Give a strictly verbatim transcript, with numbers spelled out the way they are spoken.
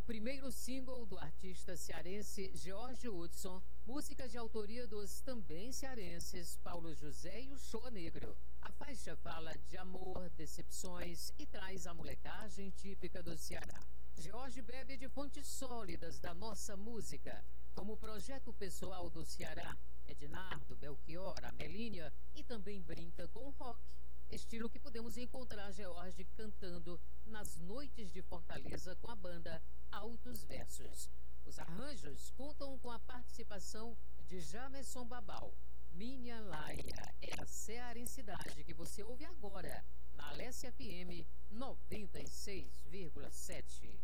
primeiro single do artista cearense George Hudson, música de autoria dos também cearenses Paulo José e o Show Negro. A faixa fala de amor, decepções e traz a molecagem típica do Ceará. George bebe de fontes sólidas da nossa música, como o projeto pessoal do Ceará, Ednardo, Belchior, Amelínia, e também brinca com o rock, estilo que podemos encontrar George cantando nas noites de Fortaleza com a banda Altos Versos. Os arranjos contam com a participação de Jamerson Babal. Minha Laia é a cearensidade que você ouve agora na Alessia F M noventa e seis vírgula sete.